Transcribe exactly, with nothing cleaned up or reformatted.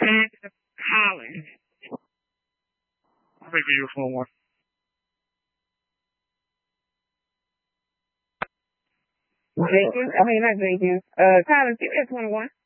Collins. I'll wait for your phone one. Jenkins, I mean not Jenkins. Uh, Collins, give me a twenty-one.